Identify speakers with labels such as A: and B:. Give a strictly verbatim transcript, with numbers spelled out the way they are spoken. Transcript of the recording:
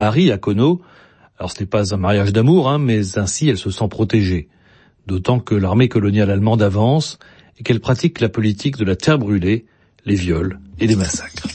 A: mari à Kono. Alors ce n'est pas un mariage d'amour, hein, mais ainsi elle se sent protégée. D'autant que l'armée coloniale allemande avance et qu'elle pratique la politique de la terre brûlée, les viols et les massacres.